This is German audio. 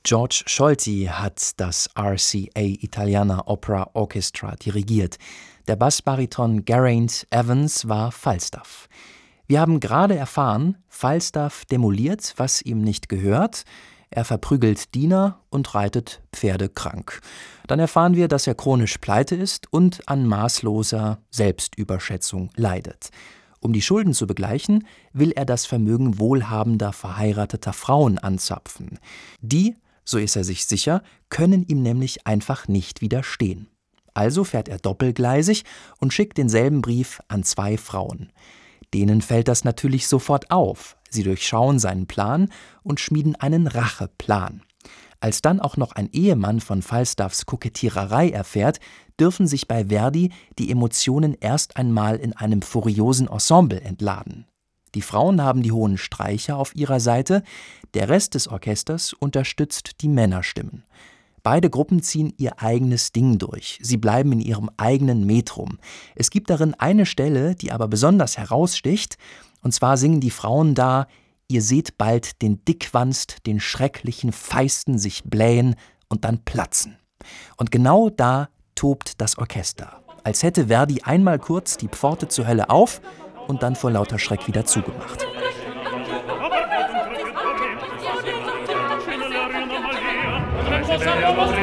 George Scholti hat das RCA Italiana Opera Orchestra dirigiert. Der Bassbariton Geraint Evans war Falstaff. Wir haben gerade erfahren, Falstaff demoliert, was ihm nicht gehört, er verprügelt Diener und reitet Pferde krank. Dann erfahren wir, dass er chronisch pleite ist und an maßloser Selbstüberschätzung leidet. Um die Schulden zu begleichen, will er das Vermögen wohlhabender verheirateter Frauen anzapfen. Die, so ist er sich sicher, können ihm nämlich einfach nicht widerstehen. Also fährt er doppelgleisig und schickt denselben Brief an 2 Frauen. Denen fällt das natürlich sofort auf. Sie durchschauen seinen Plan und schmieden einen Racheplan. Als dann auch noch ein Ehemann von Falstaffs Kokettiererei erfährt, dürfen sich bei Verdi die Emotionen erst einmal in einem furiosen Ensemble entladen. Die Frauen haben die hohen Streicher auf ihrer Seite, der Rest des Orchesters unterstützt die Männerstimmen. Beide Gruppen ziehen ihr eigenes Ding durch. Sie bleiben in ihrem eigenen Metrum. Es gibt darin eine Stelle, die aber besonders heraussticht, und zwar singen die Frauen da: Ihr seht bald den Dickwanst, den schrecklichen Feisten sich blähen und dann platzen. Und genau da tobt das Orchester, als hätte Verdi einmal kurz die Pforte zur Hölle auf und dann vor lauter Schreck wieder zugemacht. Vamos